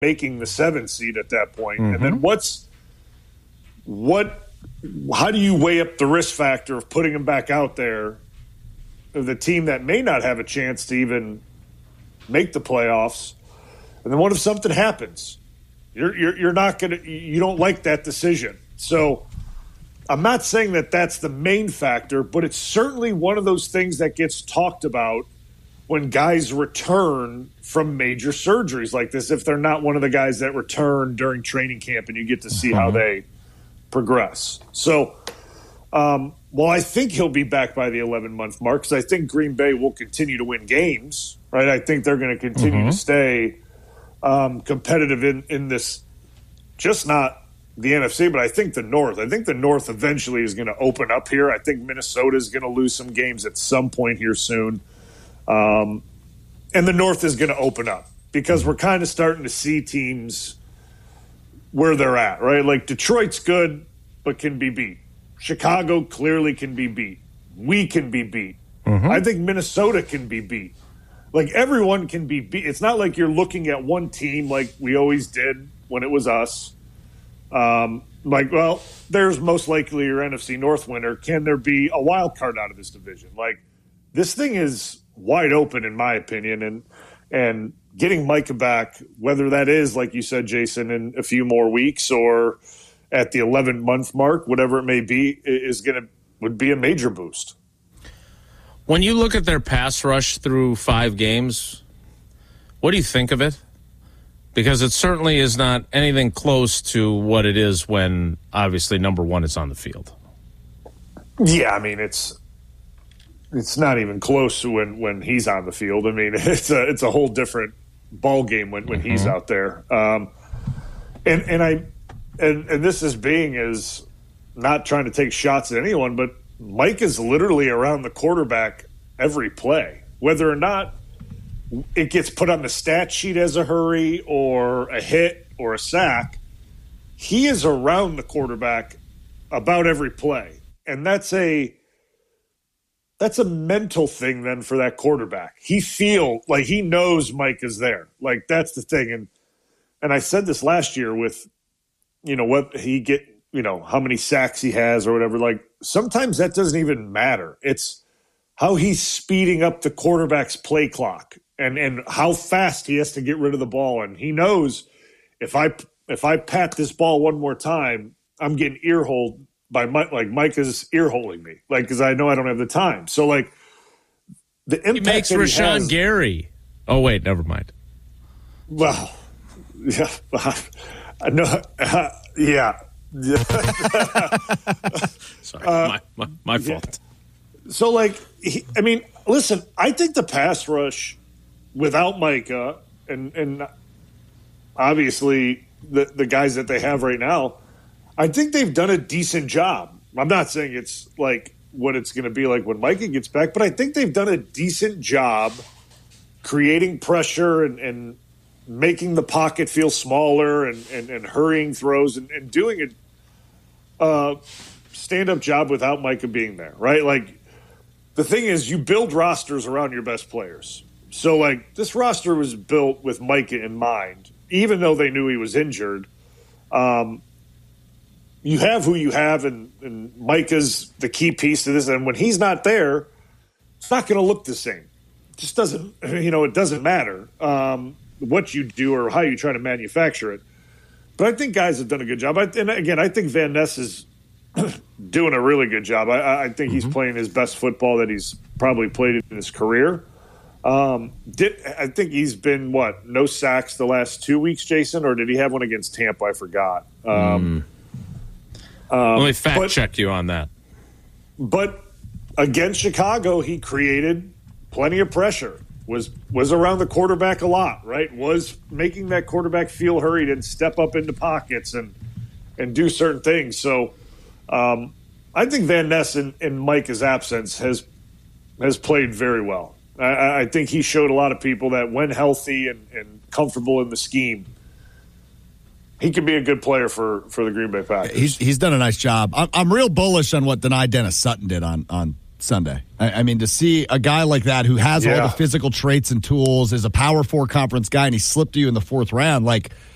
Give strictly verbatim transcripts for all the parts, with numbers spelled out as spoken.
making the seventh seed at that point. Mm-hmm. And then what's what? How do you weigh up the risk factor of putting him back out there, of the team that may not have a chance to even make the playoffs? And then what if something happens? You're you're, you're not gonna. You don't like that decision. So I'm not saying that that's the main factor, but it's certainly one of those things that gets talked about when guys return from major surgeries like this, if they're not one of the guys that return during training camp and you get to see mm-hmm. how they progress. So, um, well, I think he'll be back by the eleven-month mark because I think Green Bay will continue to win games, right? I think they're going to continue mm-hmm. to stay um, competitive in, in this, just not the N F C, but I think the North. I think the North eventually is going to open up here. I think Minnesota is going to lose some games at some point here soon. Um, and the North is going to open up because we're kind of starting to see teams where they're at, right? Like Detroit's good, but can be beat. Chicago clearly can be beat. We can be beat. Mm-hmm. I think Minnesota can be beat. Like everyone can be beat. It's not like you're looking at one team like we always did when it was us. Um, like, well, there's most likely your N F C North winner. Can there be a wild card out of this division? Like this thing is wide open in my opinion, and and getting Micah back, whether that is like you said, Jason, in a few more weeks or at the eleven month mark, whatever it may be, is gonna would be a major boost. When you look at their pass rush through five games, what do you think of it? Because it certainly is not anything close to what it is when obviously number one is on the field. Yeah, I mean it's. It's not even close to when, when he's on the field. I mean, it's a it's a whole different ball game when, when mm-hmm. he's out there. Um, and and I and and this is being is not trying to take shots at anyone, but Mike is literally around the quarterback every play, whether or not it gets put on the stat sheet as a hurry or a hit or a sack. He is around the quarterback about every play, and that's a. That's a mental thing then for that quarterback. He feel like he knows Mike is there. Like that's the thing. And and I said this last year with, you know, what he get, you know, how many sacks he has or whatever. Like sometimes that doesn't even matter. It's how he's speeding up the quarterback's play clock and and how fast he has to get rid of the ball. And he knows if I if I pat this ball one more time, I'm getting ear-holed by Mike, like Mike is ear holding me, like because I know I don't have the time. So like the impact he makes that Rashawn he has, Gary. Oh wait, never mind. Well, yeah, I know. Uh, yeah, sorry, uh, my, my, my fault. Yeah. So like, he, I mean, listen, I think the pass rush without Micah and and obviously the the guys that they have right now. I think they've done a decent job. I'm not saying it's like what it's going to be like when Micah gets back, but I think they've done a decent job creating pressure and, and making the pocket feel smaller and, and, and hurrying throws and, and doing a uh, stand-up job without Micah being there, right? Like the thing is you build rosters around your best players. So like this roster was built with Micah in mind, even though they knew he was injured. Um, You have who you have, and, and Micah's the key piece to this. And when he's not there, it's not going to look the same. It just doesn't, you know, it doesn't matter um, what you do or how you try to manufacture it. But I think guys have done a good job. I, and again, I think Van Ness is doing a really good job. I, I think mm-hmm. he's playing his best football that he's probably played in his career. Um, did I think he's been, what, no sacks the last two weeks, Jason? Or did he have one against Tampa? I forgot. Um mm. Um, Let me fact but, check you on that. But against Chicago, he created plenty of pressure. Was was around the quarterback a lot, right? Was making that quarterback feel hurried and step up into pockets and and do certain things. So um, I think Van Ness in, in Micah's absence has has played very well. I, I think he showed a lot of people that when healthy and, and comfortable in the scheme, he could be a good player for, for the Green Bay Packers. He's he's done a nice job. I'm, I'm real bullish on what Denai Dennis Sutton did on, on Sunday. I, I mean, to see a guy like that who has yeah. all the physical traits and tools, is a Power Four conference guy, and he slipped to you in the fourth round. Like,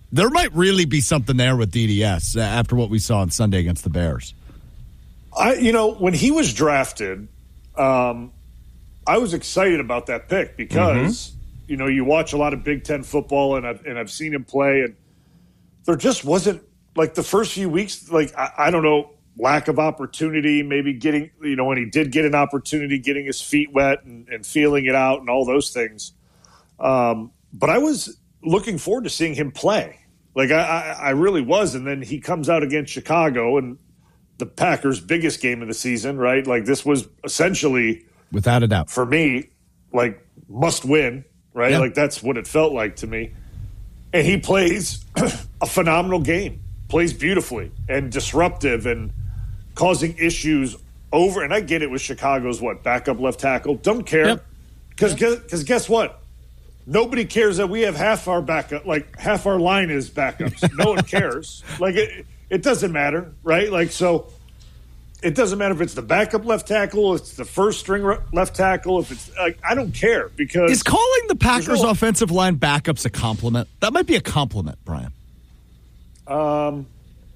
there might really be something there with D D S after what we saw on Sunday against the Bears. I, you know, when he was drafted, um, I was excited about that pick because, mm-hmm. you know, you watch a lot of Big Ten football and I've, and I've seen him play, and there just wasn't, like, the first few weeks, like, I, I don't know, lack of opportunity, maybe getting, you know, when he did get an opportunity, getting his feet wet and, and feeling it out and all those things. Um, but I was looking forward to seeing him play. Like, I, I, I really was. And then he comes out against Chicago and the Packers' biggest game of the season, right? Like, this was essentially, without a doubt, for me, like, must win, right? Yeah. Like, that's what it felt like to me. And he plays a phenomenal game, plays beautifully and disruptive and causing issues over. And I get it with Chicago's, what, backup left tackle. Don't care. Because yep. because guess what? Nobody cares that we have half our backup, like half our line is backups. No one cares. Like, it, it doesn't matter, right? Like, so it doesn't matter if it's the backup left tackle, if it's the first string left tackle, if it's, like, I don't care because. Is calling the Packers no, offensive line backups a compliment? That might be a compliment, Brian. Um,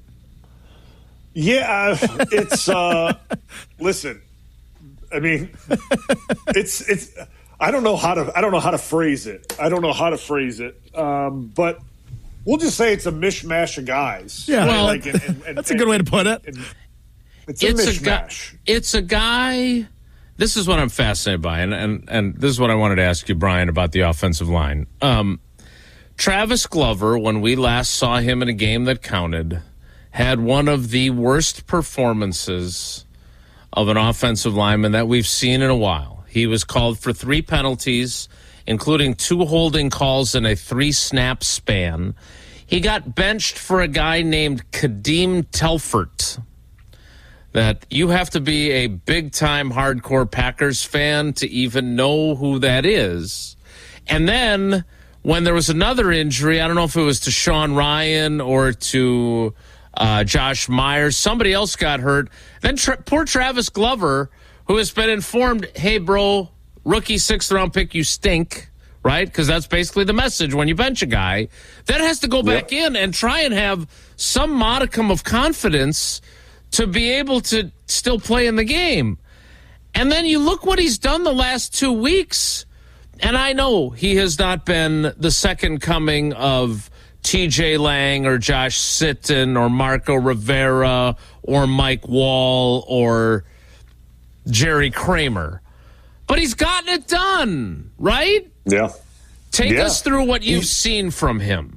yeah, it's, uh, listen, I mean, it's, it's, I don't know how to, I don't know how to phrase it. I don't know how to phrase it. Um, but we'll just say it's a mishmash of guys. Yeah, well, like, and, and, and, that's a good way to put it. And, and it's a it's mishmash. A guy, it's a guy. This is what I'm fascinated by, and, and and this is what I wanted to ask you, Brian, about the offensive line. Um, Travis Glover, when we last saw him in a game that counted, had one of the worst performances of an offensive lineman that we've seen in a while. He was called for three penalties, including two holding calls in a three-snap span. He got benched for a guy named Kadeem Telfort. That you have to be a big-time hardcore Packers fan to even know who that is. And then when there was another injury, I don't know if it was to Sean Ryan or to uh, Josh Myers, somebody else got hurt. Then tra- poor Travis Glover, who has been informed, hey, bro, rookie sixth-round pick, you stink, right? Because that's basically the message when you bench a guy. Then has to go back yep. in and try and have some modicum of confidence to be able to still play in the game. And then you look what he's done the last two weeks, and I know he has not been the second coming of T J Lang or Josh Sitton or Marco Rivera or Mike Wall or Jerry Kramer. But he's gotten it done, right? Yeah. Take yeah. us through what you've he's, seen from him.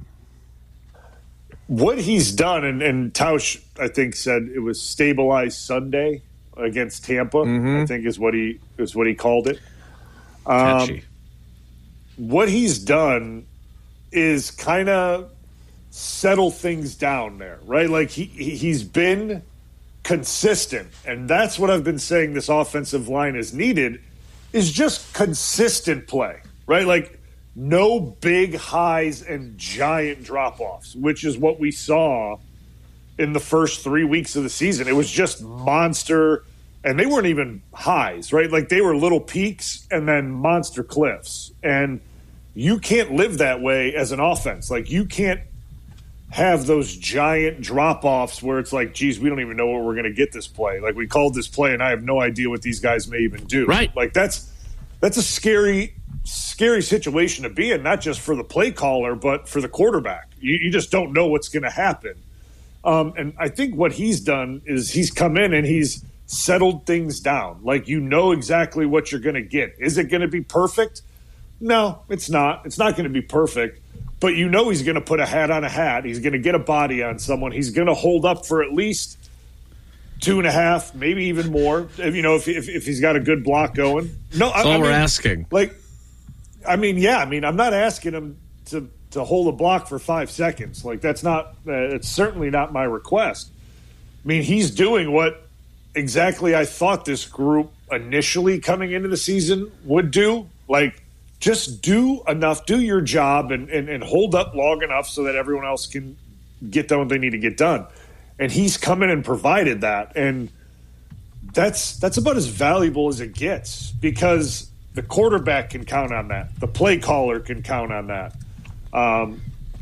What he's done, and, and Tausch, I think, said it was stabilized Sunday against Tampa, mm-hmm. I think is what he is what he called it. Um, what he's done is kind of settle things down there, right? Like he he's been consistent, and that's what I've been saying this offensive line is needed, is just consistent play, right? Like no big highs and giant drop-offs, which is what we saw in the first three weeks of the season. It was just monster, and they weren't even highs, right? Like they were little peaks and then monster cliffs. And you can't live that way as an offense. Like you can't have those giant drop-offs where it's like, geez, we don't even know what we're going to get this play. Like we called this play, and I have no idea what these guys may even do. Right. Like that's that's a scary, scary situation to be in, not just for the play caller, but for the quarterback. You, you just don't know what's going to happen. Um, and I think what he's done is he's come in and he's settled things down. Like you know exactly what you're going to get. Is it going to be perfect? No, it's not. It's not going to be perfect. But you know he's going to put a hat on a hat. He's going to get a body on someone. He's going to hold up for at least two and a half, maybe even more. If, you know, if, if if he's got a good block going. No, That's I, all I we're mean, asking. Like, I mean, yeah. I mean, I'm not asking him to to hold a block for five seconds. Like that's not. Uh, it's certainly not my request. I mean, he's doing what exactly I thought this group initially coming into the season would do. Like. Just do enough, do your job, and, and, and hold up long enough so that everyone else can get done what they need to get done. And he's come in and provided that. And that's that's about as valuable as it gets because the quarterback can count on that. The play caller can count on that. Um,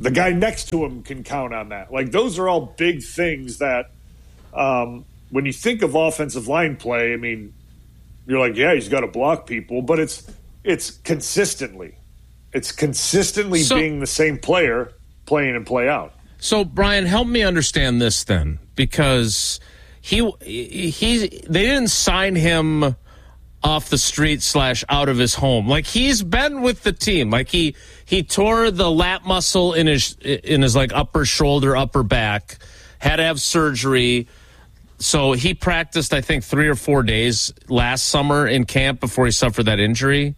the guy next to him can count on that. Like, those are all big things that um, when you think of offensive line play, I mean, you're like, yeah, he's got to block people, but it's it's consistently. It's consistently so, being the same player playing and play out. So, Brian, help me understand this then, because he he they didn't sign him off the street slash out of his home. Like, he's been with the team. Like, he he tore the lat muscle in his in his like upper shoulder, upper back, had to have surgery. So he practiced, I think, three or four days last summer in camp before he suffered that injury.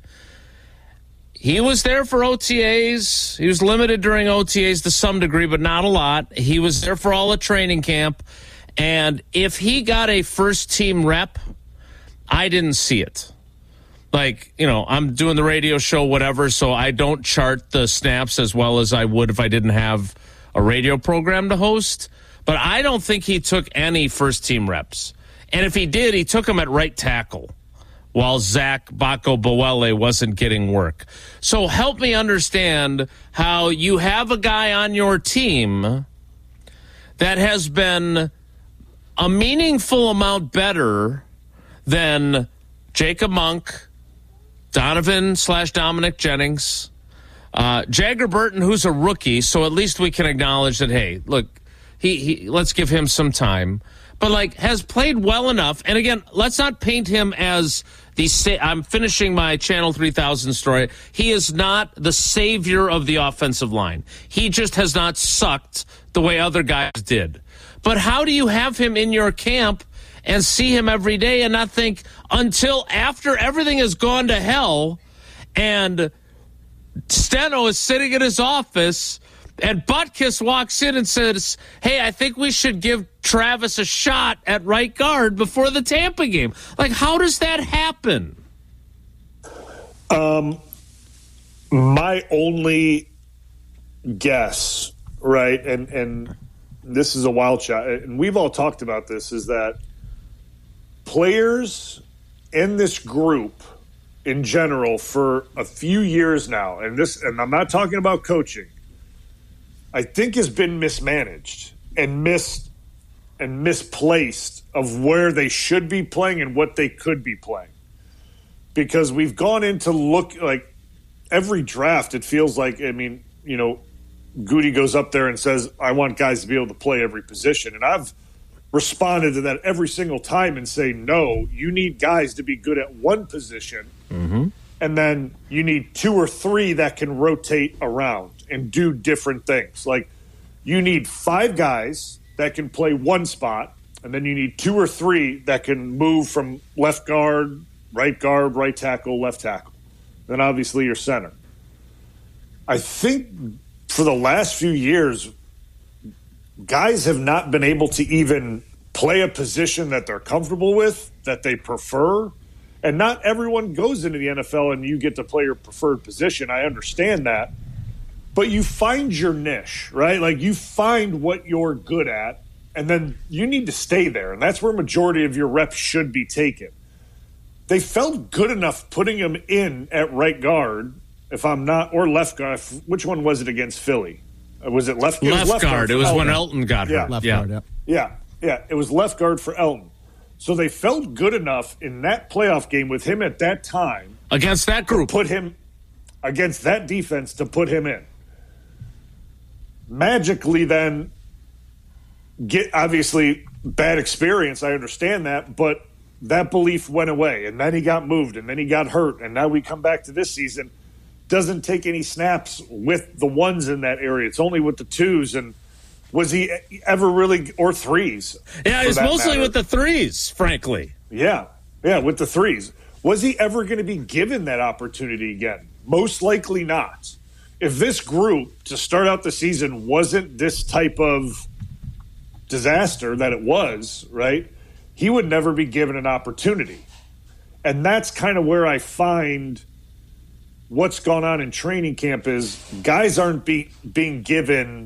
He was there for O T As. He was limited during O T As to some degree, but not a lot. He was there for all of training camp. And if he got a first-team rep, I didn't see it. Like, you know, I'm doing the radio show, whatever, so I don't chart the snaps as well as I would if I didn't have a radio program to host. But I don't think he took any first-team reps. And if he did, he took them at right tackle, while Zach Baco Boele wasn't getting work. So help me understand how you have a guy on your team that has been a meaningful amount better than Jacob Monk, Donovan slash Dominic Jennings, uh, Jagger Burton, who's a rookie, so at least we can acknowledge that, hey, look, he, he let's give him some time. But, like, has played well enough. And, again, let's not paint him as the sa- – I'm finishing my Channel three thousand story. He is not the savior of the offensive line. He just has not sucked the way other guys did. But how do you have him in your camp and see him every day and not think until after everything has gone to hell and Steno is sitting in his office and Butkus walks in and says, hey, I think we should give Travis a shot at right guard before the Tampa game. Like, how does that happen? Um, my only guess, right, and and this is a wild shot, and we've all talked about this, is that players in this group in general for a few years now, and this, and I'm not talking about coaching, I think has been mismanaged and missed and misplaced of where they should be playing and what they could be playing. Because we've gone into look like every draft, it feels like, I mean, you know, Goody goes up there and says, I want guys to be able to play every position. And I've responded to that every single time and say, no, you need guys to be good at one position. Mm-hmm. And then you need two or three that can rotate around and do different things. Like, you need five guys that can play one spot, and then you need two or three that can move from left guard, right guard, right tackle, left tackle. Then obviously your center. I think for the last few years, guys have not been able to even play a position that they're comfortable with, that they prefer. And not everyone goes into the N F L and you get to play your preferred position. I understand that. But you find your niche, right? Like, you find what you're good at, and then you need to stay there. And that's where majority of your reps should be taken. They felt good enough putting him in at right guard, if I'm not, or left guard. Which one was it against Philly? Was it left, it left, was left guard? guard it was Elton. when Elton got yeah. hurt. Left yeah. guard, yeah. Yeah, yeah. It was left guard for Elton. So they felt good enough in that playoff game with him at that time. Against that group. Put him against that defense to put him in. Magically then get, obviously, bad experience. I understand that, but that belief went away, and then he got moved, and then he got hurt, and now we come back to this season, doesn't take any snaps with the ones in that area. It's only with the twos, and was he ever really, or threes? Yeah, it's mostly matter. with the threes, frankly. Yeah, yeah, with the threes. Was he ever going to be given that opportunity again? Most likely not. If this group, to start out the season, wasn't this type of disaster that it was, right, he would never be given an opportunity. And that's kind of where I find what's gone on in training camp is guys aren't be, being given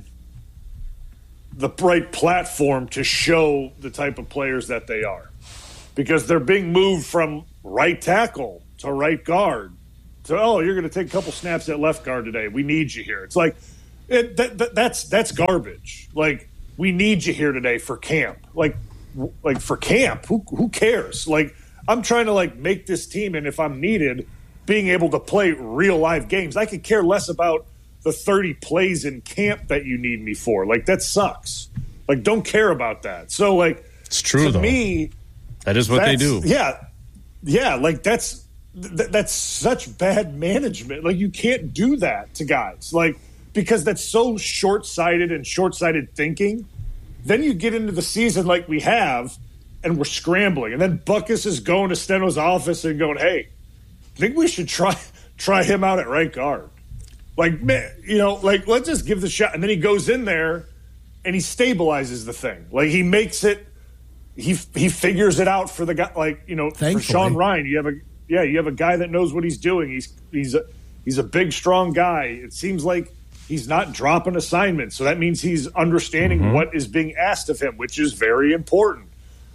the right platform to show the type of players that they are. Because they're being moved from right tackle to right guard. So, oh, you're going to take a couple snaps at left guard today. We need you here. It's like It, that, that, that's that's garbage. Like, we need you here today for camp. Like, like for camp, who who cares? Like, I'm trying to like make this team, and if I'm needed, being able to play real live games. I could care less about the thirty plays in camp that you need me for. Like, that sucks. Like, don't care about that. So, like, it's true to though. me, that is what they do. Yeah, yeah. Like, that's th- that's such bad management. Like, you can't do that to guys. Like. Because that's so short-sighted and short-sighted thinking. Then you get into the season like we have, and we're scrambling. And then Buckus is going to Steno's office and going, hey, I think we should try try him out at right guard. Like, man, you know, like, let's just give the shot. And then he goes in there, and he stabilizes the thing. Like, he makes it – he he figures it out for the guy. Like, you know, Thankfully. for Sean Ryan, you have a – yeah, you have a guy that knows what he's doing. He's he's a, he's a big, strong guy. It seems like – he's not dropping assignments, so that means he's understanding mm-hmm. what is being asked of him, which is very important.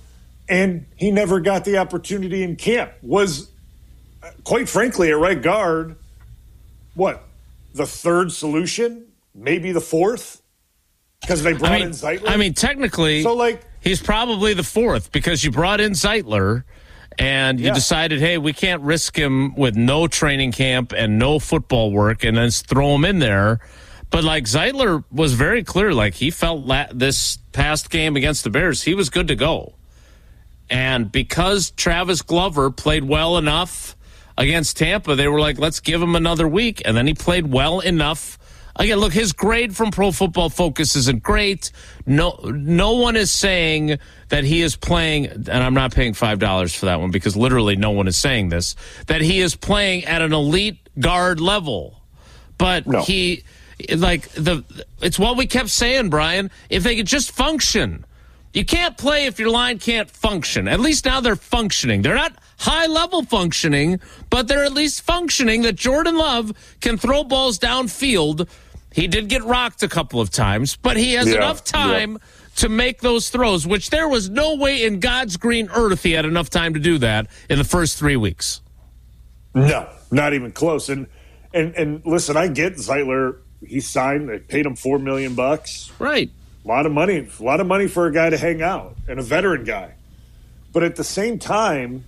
And he never got the opportunity in camp. Was, quite frankly, at right guard, what, the third solution? Maybe the fourth? Because they brought I mean, in Zeitler? I mean, technically, so, like, he's probably the fourth because you brought in Zeitler and you yeah. decided, hey, we can't risk him with no training camp and no football work and then throw him in there. But, like, Zeitler was very clear, like, he felt la- this past game against the Bears, he was good to go. And because Travis Glover played well enough against Tampa, they were like, let's give him another week. And then he played well enough. Again, look, his grade from Pro Football Focus isn't great. No, no one is saying that he is playing, and I'm not paying five dollars for that one because literally no one is saying this, that he is playing at an elite guard level. But no. he... Like, the it's what we kept saying, Brian. If they could just function. You can't play if your line can't function. At least now they're functioning. They're not high-level functioning, but they're at least functioning that Jordan Love can throw balls downfield. He did get rocked a couple of times, but he has yeah, enough time yeah. to make those throws, which there was no way in God's green earth he had enough time to do that in the first three weeks. No, not even close. And, and, and listen, I get Zeitler. He signed. They paid him four million bucks. Right, a lot of money. A lot of money for a guy to hang out and a veteran guy. But at the same time,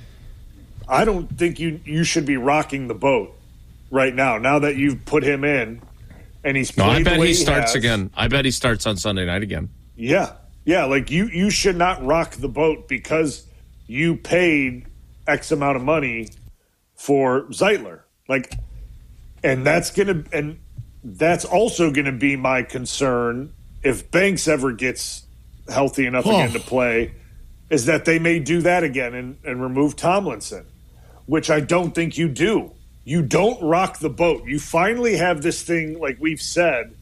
I don't think you you should be rocking the boat right now. Now that you've put him in, and he's played no, I bet the way he he starts has, again. I bet he starts on Sunday night again. Yeah, yeah. Like you, you should not rock the boat because you paid X amount of money for Zeitler. Like, and that's gonna and. That's also going to be my concern if Banks ever gets healthy enough oh. again to play, is that they may do that again and, and remove Tomlinson, which I don't think you do. You don't rock the boat. You finally have this thing, like we've said,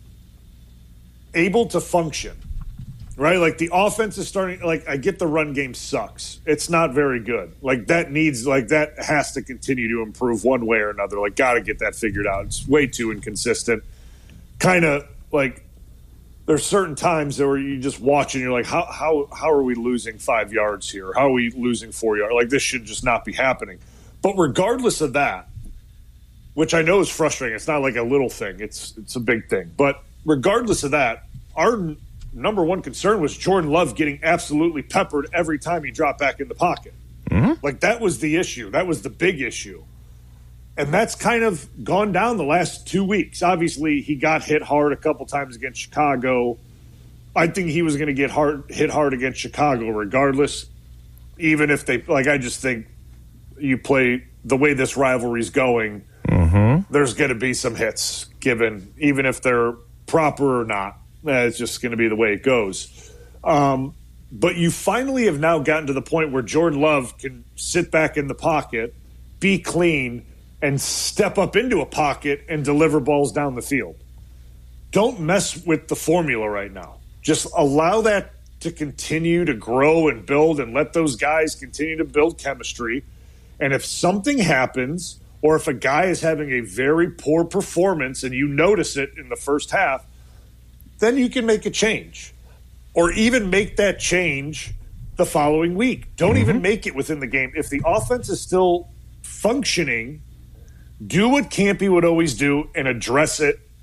able to function, right? Like the offense is starting, like I get the run game sucks. It's not very good. Like that needs, like that has to continue to improve one way or another. Like got to get that figured out. It's way too inconsistent. Kind of like there's certain times where you just watch and you're like, how how how are we losing five yards here? How are we losing four yards? Like this should just not be happening. But regardless of that, which I know is frustrating, it's not like a little thing. It's it's a big thing. But regardless of that, our number one concern was Jordan Love getting absolutely peppered every time he dropped back in the pocket. Mm-hmm. Like that was the issue. That was the big issue. And that's kind of gone down the last two weeks. Obviously, he got hit hard a couple times against Chicago. I think he was going to get hard, hit hard against Chicago regardless, even if they – like I just think you play the way this rivalry's going, mm-hmm. there's going to be some hits given, even if they're proper or not. It's just going to be the way it goes. Um, but you finally have now gotten to the point where Jordan Love can sit back in the pocket, be clean, and step up into a pocket and deliver balls down the field. Don't mess with the formula right now. Just allow that to continue to grow and build and let those guys continue to build chemistry. And if something happens or if a guy is having a very poor performance and you notice it in the first half, then you can make a change. Or even make that change the following week. Don't mm-hmm. even make it within the game. If the offense is still functioning, do what Campy would always do and address it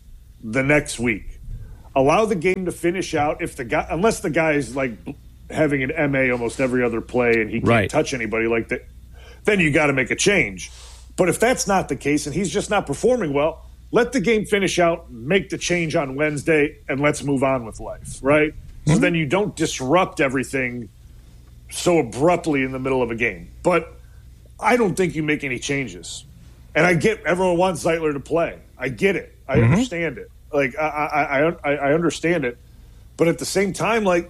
the next week. Allow the game to finish out. If the guy, unless the guy is like having an M A almost every other play and he can't right. touch anybody like that, then you got to make a change. But if that's not the case and he's just not performing well, let the game finish out, make the change on Wednesday, and let's move on with life, right? Mm-hmm. So then you don't disrupt everything so abruptly in the middle of a game. But I don't think you make any changes. And I get everyone wants Zeitler to play. I get it. I mm-hmm. understand it. Like, I, I, I, I understand it. But at the same time, like,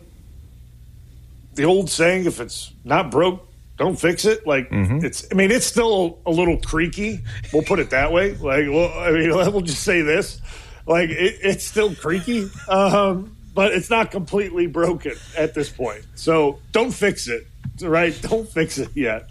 the old saying, if it's not broke, don't fix it. Like, mm-hmm. it's, I mean, it's still a little creaky. We'll put it that way. Like, well, I mean, we'll just say this. Like, it, it's still creaky, um, but it's not completely broken at this point. So don't fix it, right? Don't fix it yet.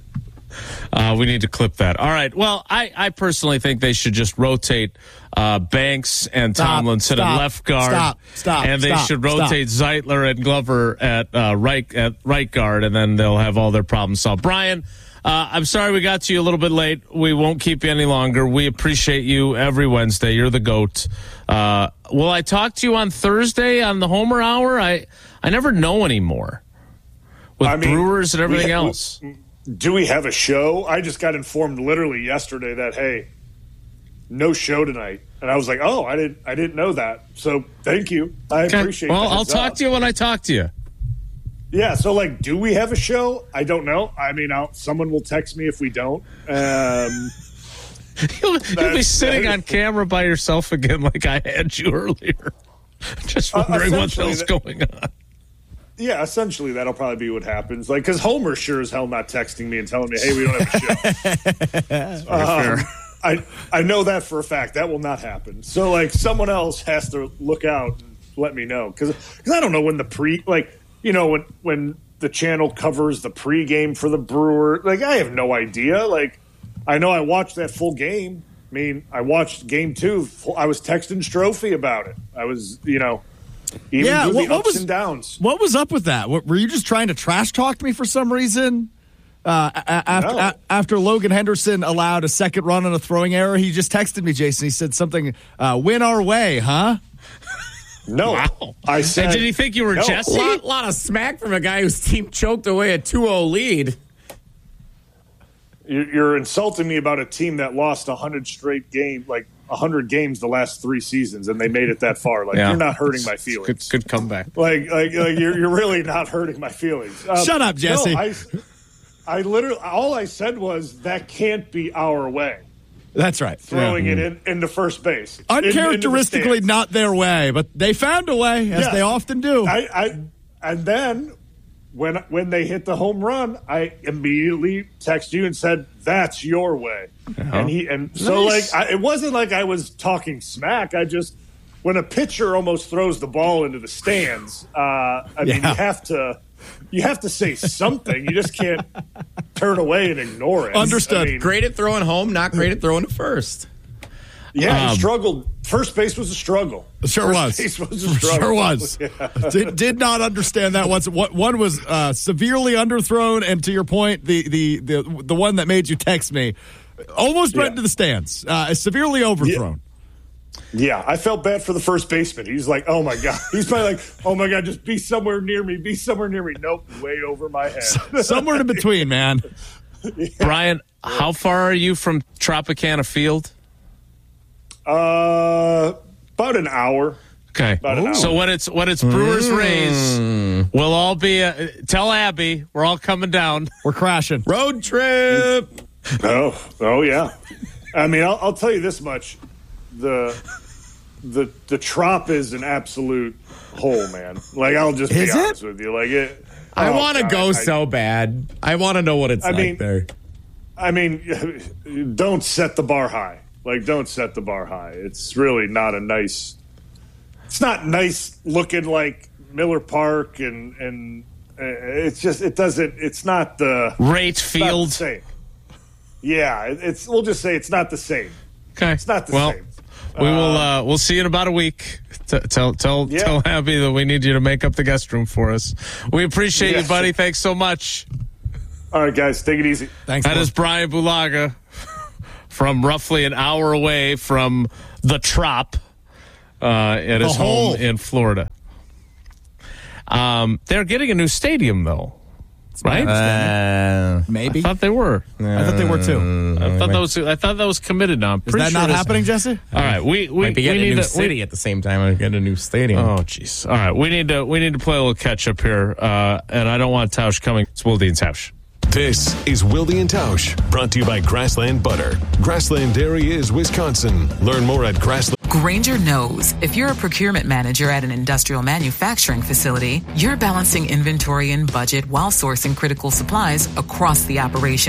Uh, we need to clip that. All right. Well, I, I personally think they should just rotate uh, Banks and Stop, Tomlinson stop, at left guard. Stop, stop, And they stop, should rotate stop. Zeitler and Glover at uh, right at right guard, and then they'll have all their problems solved. Brian, uh, I'm sorry we got to you a little bit late. We won't keep you any longer. We appreciate you every Wednesday. You're the GOAT. Uh, will I talk to you on Thursday on the Homer Hour? I, I never know anymore with I mean, Brewers and everything we, else. We, Do we have a show? I just got informed literally yesterday that, hey, no show tonight. And I was like, oh, I didn't I didn't know that. So thank you. I okay. appreciate it. Well, I'll talk up. to you when I talk to you. Yeah, so, like, do we have a show? I don't know. I mean, I'll, someone will text me if we don't. Um, you'll, you'll be sitting on camera by yourself again like I had you earlier. Just wondering uh, what the hell's that, going on. Yeah, essentially that'll probably be what happens. Like, because Homer's sure as hell not texting me and telling me, "Hey, we don't have a show." um, I I know that for a fact. That will not happen. So, like, someone else has to look out and let me know because I don't know when the pre like you know when when the channel covers the pregame for the Brewer. Like, I have no idea. Like, I know I watched that full game. I mean, I watched game two. I was texting Strophe about it. I was, you know. Even yeah, through what, the what ups was and downs. What was up with that? What, were you just trying to trash talk me for some reason? Uh, a- after no. a- after Logan Henderson allowed a second run on a throwing error, he just texted me, Jason. He said something, uh, "Win our way, huh?" No, wow. I said. And did he think you were no. Jesse? A lot, lot of smack from a guy whose team choked away a two oh lead. You're insulting me about a team that lost a hundred straight games, like a hundred games the last three seasons, and they made it that far. Like, yeah. You're not hurting my feelings. Good, good comeback. Like, like, like you're, you're really not hurting my feelings. Um, Shut up, Jesse. No, I, I literally, all I said was that can't be our way. That's right. Throwing yeah. it in into first base, uncharacteristically in, the not their way, but they found a way, as yeah. they often do. I, I, and then when when they hit the home run, I immediately texted you and said, "That's your way." Uh-huh. And he and so nice. like I, it wasn't like I was talking smack. I just when a pitcher almost throws the ball into the stands, uh, I yeah. mean you have to you have to say something. You just can't turn away and ignore it. Understood. I mean, great at throwing home, not great at throwing to first. Yeah, um, he struggled. First base was a struggle. Sure First was. Base was a struggle. Sure was. Yeah. did, did not understand that once. One was uh, severely underthrown, and to your point, the the the the one that made you text me almost went yeah. into the stands. Uh, severely overthrown. Yeah. yeah, I felt bad for the first baseman. He's like, "Oh my god." He's probably like, "Oh my god, just be somewhere near me. Be somewhere near me." Nope, way over my head. Somewhere in between, man. Yeah. Brian, how far are you from Tropicana Field? Uh, about an hour. Okay. About an hour. So when it's when it's Brewers Mm. Rays, we'll all be. Uh, tell Abby we're all coming down. We're crashing. Road trip. Oh, oh yeah. I mean, I'll, I'll tell you this much: the the the Trop is an absolute hole, man. Like, I'll just be Is honest it? with you. Like it. I oh, want to God, go I, so bad. I want to know what it's I like mean, there. I mean, don't set the bar high. Like, don't set the bar high. It's really not a nice. It's not nice looking like Miller Park, and and uh, it's just it doesn't. It's not the Rate it's Field. not the same. Yeah, it- it's. We'll just say it's not the same. Okay. It's not the well, same. We will. Uh, Uh, we'll see you in about a week. T- tell tell Yeah. tell Abby that we need you to make up the guest room for us. We appreciate Yeah. you, buddy. Thanks so much. All right, guys, take it easy. Thanks. That Paul. is Brian Bulaga from roughly an hour away from the Trop. uh, at his hole. home in Florida. Um, they're getting a new stadium, though, right? Uh, Maybe. I thought they were. I thought they were too. I thought that was. I thought that was committed now. I'm Is pretty that sure not it is. happening, Jesse? All right, we we, might be we getting need a new to, city we, at the same time. I get a new stadium. Oh, jeez. All right, we need to we need to play a little catch up here, uh, and I don't want Tausch coming. It's Wilde and Tausch. This is Wilde and Tausch, brought to you by Grassland Butter. Grassland Dairy is Wisconsin. Learn more at Grassland. Grainger knows if you're a procurement manager at an industrial manufacturing facility, you're balancing inventory and budget while sourcing critical supplies across the operation.